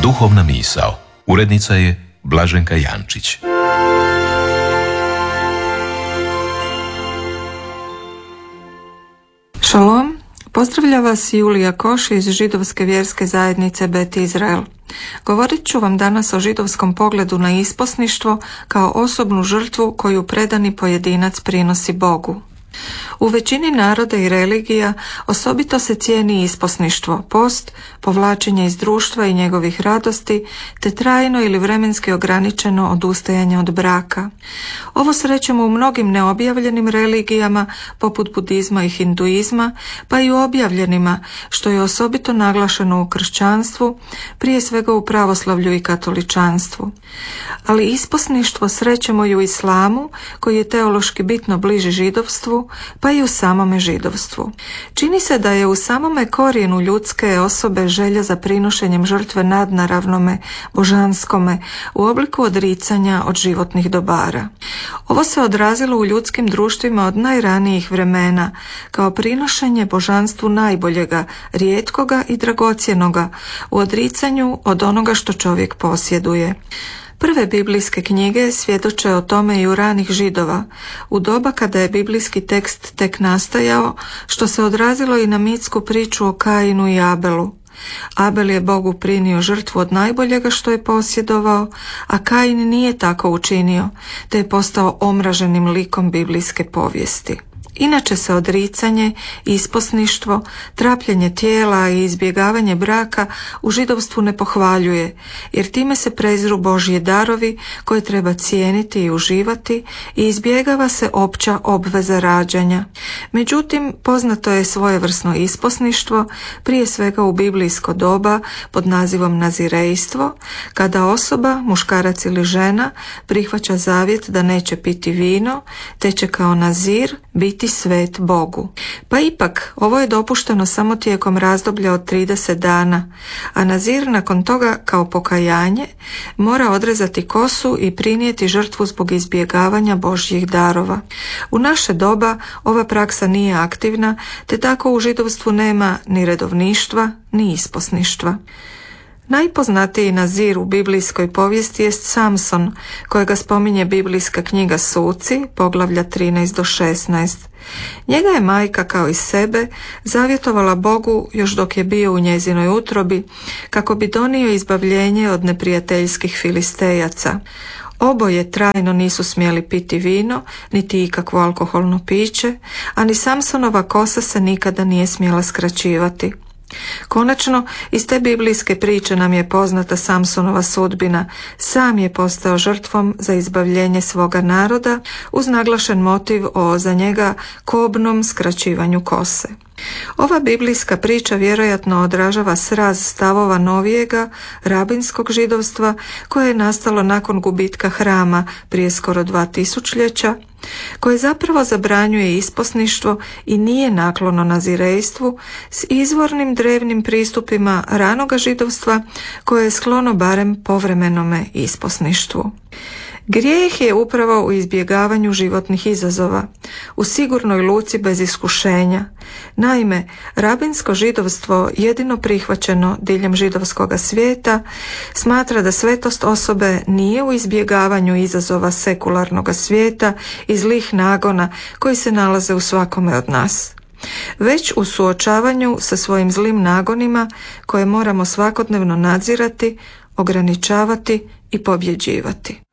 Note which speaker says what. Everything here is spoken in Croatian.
Speaker 1: Duhovna misao. Urednica je Blaženka Jančić.
Speaker 2: Šalom, pozdravlja vas Julija Koš iz židovske vjerske zajednice Bet Izrael. Govorit ću vam danas o židovskom pogledu na isposništvo kao osobnu žrtvu koju predani pojedinac prinosi Bogu. U većini naroda i religija osobito se cijeni isposništvo, post, povlačenje iz društva i njegovih radosti, te trajno ili vremenski ograničeno odustajanje od braka. Ovo srećemo u mnogim neobjavljenim religijama, poput budizma i hinduizma, pa i u objavljenima, što je osobito naglašeno u kršćanstvu, prije svega u pravoslavlju i katoličanstvu. Ali isposništvo srećemo i u islamu, koji je teološki bitno bliži židovstvu, pa i u samome židovstvu. Čini se da je u samome korijenu ljudske osobe želja za prinošenjem žrtve nadnaravnome, božanskome, u obliku odricanja od životnih dobara. Ovo se odrazilo u ljudskim društvima od najranijih vremena, kao prinošenje božanstvu najboljega, rijetkoga i dragocjenoga, u odricanju od onoga što čovjek posjeduje. Prve biblijske knjige svjedoče o tome i u ranih Židova, u doba kada je biblijski tekst tek nastajao, što se odrazilo i na mitsku priču o Kainu i Abelu. Abel je Bogu prinio žrtvu od najboljega što je posjedovao, a Kain nije tako učinio, te je postao omraženim likom biblijske povijesti. Inače se odricanje, isposništvo, trapljenje tijela i izbjegavanje braka u židovstvu ne pohvaljuje, jer time se preziru Božji darovi koje treba cijeniti i uživati i izbjegava se opća obveza rađanja. Međutim, poznato je svojevrsno isposništvo, prije svega u biblijsko doba pod nazivom nazirejstvo, kada osoba, muškarac ili žena, prihvaća zavjet da neće piti vino, te će kao nazir biti svet Bogu. Pa ipak, ovo je dopušteno samo tijekom razdoblja od 30 dana, a nazir nakon toga kao pokajanje mora odrezati kosu i prinijeti žrtvu zbog izbjegavanja Božjih darova. U naše doba ova praksa nije aktivna, te tako u židovstvu nema ni redovništva, ni isposništva. Najpoznatiji nazir u biblijskoj povijesti jest Samson, kojega spominje biblijska knjiga Suci, poglavlja 13 do 16. Njega je majka kao i sebe zavjetovala Bogu još dok je bio u njezinoj utrobi, kako bi donio izbavljenje od neprijateljskih Filistejaca. Oboje trajno nisu smjeli piti vino, niti ikakvo alkoholno piće, a ni Samsonova kosa se nikada nije smjela skraćivati. Konačno, iz te biblijske priče nam je poznata Samsonova sudbina. Sam je postao žrtvom za izbavljenje svoga naroda uz naglašen motiv o za njega kobnom skraćivanju kose. Ova biblijska priča vjerojatno odražava sraz stavova novijega, rabinskog židovstva, koje je nastalo nakon gubitka hrama prije skoro 2000-ljeća, koje zapravo zabranjuje isposništvo i nije naklono nazirejstvu, s izvornim drevnim pristupima ranoga židovstva koje je sklono barem povremenome isposništvu. Grijeh je upravo u izbjegavanju životnih izazova, u sigurnoj luci bez iskušenja. Naime, rabinsko židovstvo, jedino prihvaćeno diljem židovskoga svijeta, smatra da svetost osobe nije u izbjegavanju izazova sekularnog svijeta i zlih nagona koji se nalaze u svakome od nas, već u suočavanju sa svojim zlim nagonima koje moramo svakodnevno nadzirati, ograničavati i pobjeđivati.